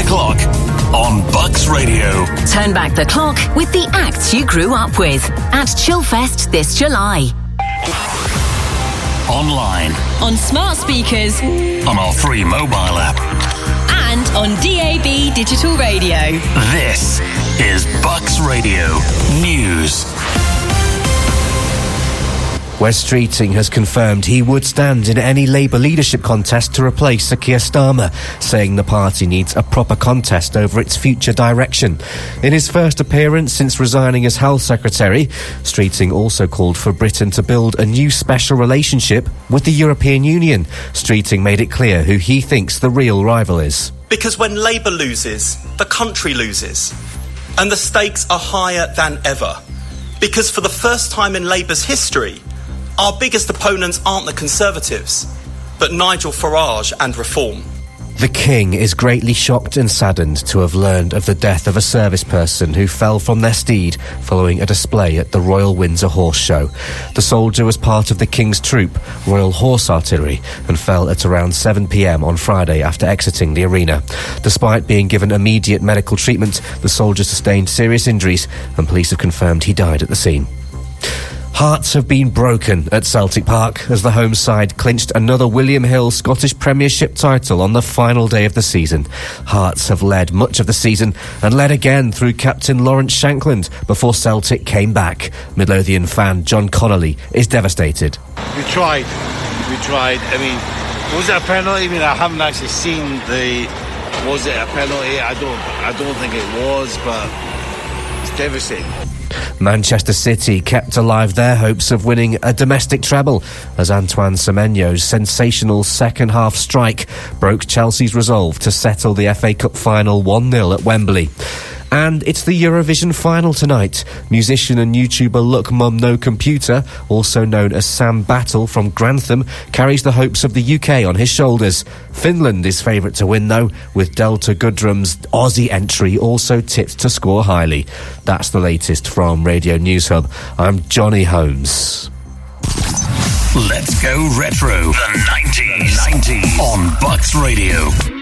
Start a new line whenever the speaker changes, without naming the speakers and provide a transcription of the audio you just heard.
o'clock on Bucks Radio.
Turn back the clock with the acts you grew up with at Chillfest this July.
Online,
on smart speakers,
on our free mobile app,
and on DAB digital radio.
This is Bucks Radio News.
Wes Streeting has confirmed he would stand in any Labour leadership contest to replace Sir Keir Starmer, saying the party needs a proper contest over its future direction. In his first appearance since resigning as Health Secretary, Streeting also called for Britain to build a new special relationship with the European Union. Streeting made it clear who he thinks the real rival is.
Because when Labour loses, the country loses. And the stakes are higher than ever. Because for the first time in Labour's history, our biggest opponents aren't the Conservatives, but Nigel Farage and Reform.
The King is greatly shocked and saddened to have learned of the death of a service person who fell from their steed following a display at the Royal Windsor Horse Show. The soldier was part of the King's Troop, Royal Horse Artillery, and fell at around 7 p.m. on Friday after exiting the arena. Despite being given immediate medical treatment, the soldier sustained serious injuries, and police have confirmed he died at the scene. Hearts have been broken at Celtic Park as the home side clinched another William Hill Scottish Premiership title on the final day of the season. Hearts have led much of the season and led again through captain Lawrence Shankland before Celtic came back. Midlothian fan John Connolly is devastated.
We tried. I mean, was it a penalty? I mean, I haven't actually seen was it a penalty? I don't think it was, but it's devastating.
Manchester City kept alive their hopes of winning a domestic treble as Antoine Semenyo's sensational second-half strike broke Chelsea's resolve to settle the FA Cup final 1-0 at Wembley. And it's the Eurovision final tonight. Musician and YouTuber Look Mum No Computer, also known as Sam Battle from Grantham, carries the hopes of the UK on his shoulders. Finland is favourite to win, though, with Delta Goodrum's Aussie entry also tipped to score highly. That's the latest from Radio News Hub. I'm Johnny Holmes.
Let's go retro. The 90s on Bucks Radio.